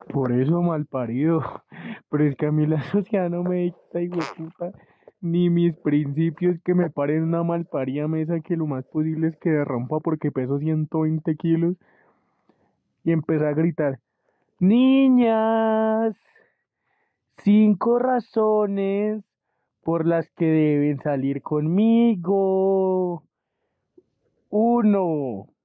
Por eso mal parido. Pero es que a mí la sociedad no me dicta, puta, ni mis principios que me paren una malparida mesa que lo más posible es que derrumpa porque peso 120 kilos y empecé a gritar, niñas, 5 razones por las que deben salir conmigo. Uno,